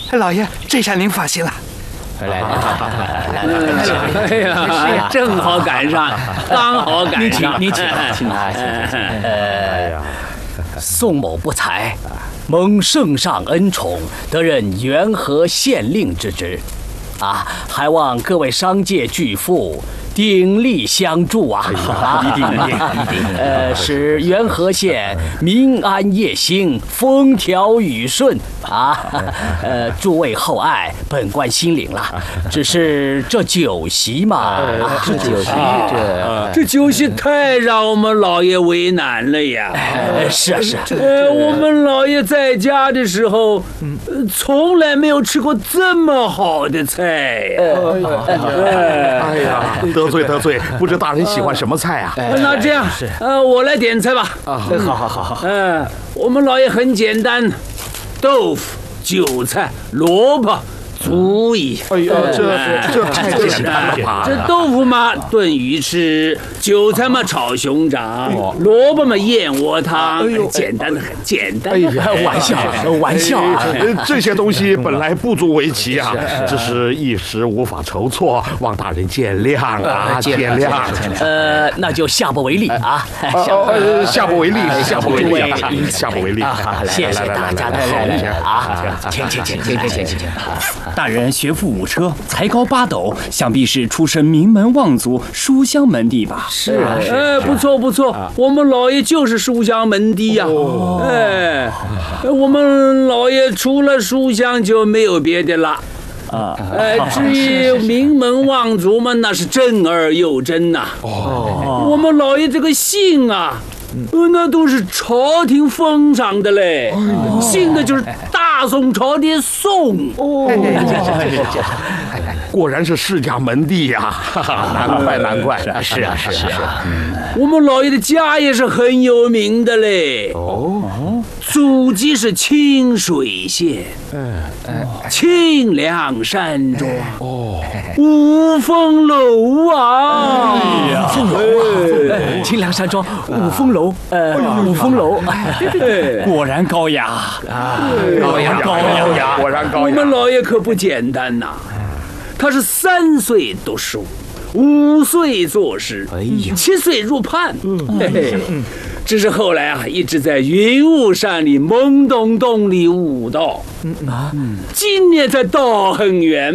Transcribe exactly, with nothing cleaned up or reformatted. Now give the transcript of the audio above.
老爷，这下您放心了。 来来来来， 哎呀，正好赶上，刚好赶上。 您请，请啊，请请。哎呀，宋某不才，蒙圣上恩宠，得任元和县令之职，啊，还望各位商界巨富鼎力相助啊！ 一定一定一定。 呃，使元和县民安业兴，风调雨顺啊！呃，诸位厚爱，本官心领了。只是这酒席嘛， 这酒席，这这酒席太让我们老爷为难了呀！ 是啊是啊， 呃，我们老爷在家的时候，从来没有吃过这么好的菜呀！ 哎呀，得罪得罪，不知大人喜欢什么菜啊？ 那这样，呃，我来点菜吧。 啊，好好好好。 嗯，我们老爷很简单，豆腐、韭菜、萝卜。足矣。 哎呀，这这太简单了吧？ 这豆腐嘛炖鱼吃，韭菜嘛炒熊掌，萝卜嘛燕窝汤，简单的很，简单。 哎呀， 玩笑，玩笑啊！ 这些东西本来不足为奇啊，只是一时无法筹措，望大人见谅啊，见谅。 呃，那就下不为例啊， 呃，下不为例，下不为例，下不为例。 谢谢大家的好意啊！请请请请请请请。 大人学富五车，才高八斗，想必是出身名门望族、书香门第吧？ 是啊， 哎，不错不错，我们老爷就是书香门第呀。哎，我们老爷除了书香就没有别的了。啊，哎，至于名门望族嘛，那是正儿又真呐。哦，我们老爷这个姓啊。呃，那都是朝廷封赏的嘞，姓的就是大宋朝的宋。哦， 果然是世家门第呀，难怪难怪。 是啊是啊， 我们老爷的家也是很有名的嘞。哦，祖籍是清水县，清凉山庄，哦，五峰楼啊， 五峰楼，清凉山庄，五峰楼。呃，五峰楼， 果然高雅啊！ 高雅高雅，果然高雅。 我们老爷可不简单呐，他是三岁读书，五岁作诗，哎呀，七岁入判。嗯，嘿嘿，只是后来啊，一直在云雾山里懵懂懂里悟道。嗯啊，今年才道很圆